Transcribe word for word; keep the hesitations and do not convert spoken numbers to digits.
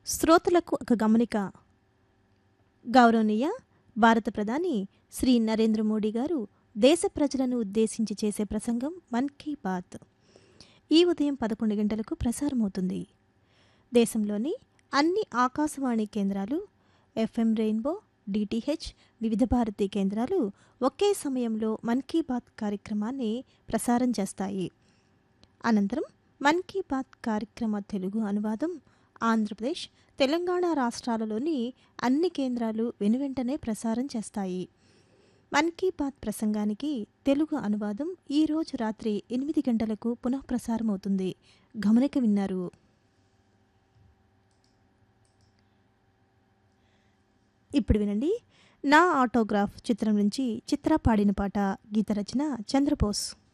శ్రోతలకు ఒక గమనిక. గౌరవనీయ భారత ప్రధాని శ్రీ నరేంద్ర మోడీ గారు దేశ ప్రజలను ఉద్దేశించి చేసే ప్రసంగం మన్ కీ బాత్ ఈ ఉదయం పదకొండు గంటలకు ప్రసారమవుతుంది. దేశంలోని అన్ని ఆకాశవాణి కేంద్రాలు, ఎఫ్ఎం రెయిన్బో, డిటిహెచ్, వివిధ భారతి కేంద్రాలు ఒకే సమయంలో మన్ కీ బాత్ కార్యక్రమాన్ని ప్రసారం చేస్తాయి. అనంతరం మన్ కీ బాత్ కార్యక్రమ తెలుగు అనువాదం ఆంధ్రప్రదేశ్, తెలంగాణ రాష్ట్రాలలోని అన్ని కేంద్రాలు వెనువెంటనే ప్రసారం చేస్తాయి. మన్ కీ బాత్ ప్రసంగానికి తెలుగు అనువాదం ఈరోజు రాత్రి ఎనిమిది గంటలకు పునఃప్రసారమవుతుంది. గమనిక విన్నారు. ఇప్పుడు వినండి, నా ఆటోగ్రాఫ్ చిత్రం నుంచి చిత్ర పాడిన పాట. గీత రచన చంద్రబోస్.